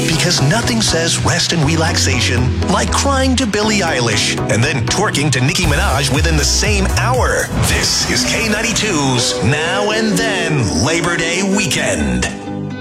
Because nothing says rest and relaxation like crying to Billie Eilish and then twerking to Nicki Minaj within the same hour. This is K92's Now and Then Labor Day Weekend.